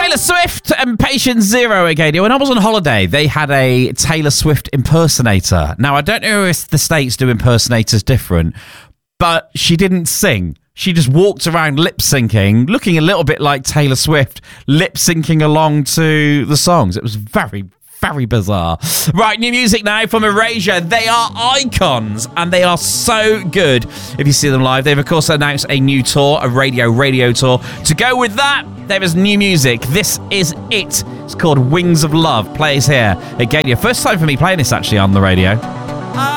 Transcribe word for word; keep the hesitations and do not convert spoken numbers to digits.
Taylor Swift and Patient Zero again. When I was on holiday, they had a Taylor Swift impersonator. Now, I don't know if the States do impersonators different, but she didn't sing. She just walked around lip-syncing, looking a little bit like Taylor Swift, lip-syncing along to the songs. It was very, very bizarre. Right, new music now from Erasure. They are icons, and they are so good if you see them live. They've, of course, announced a new tour, a radio radio tour. To go with that, there is new music. This is it. It's called Wings of Love. Plays here. Again, your first time for me playing this, actually, on the radio.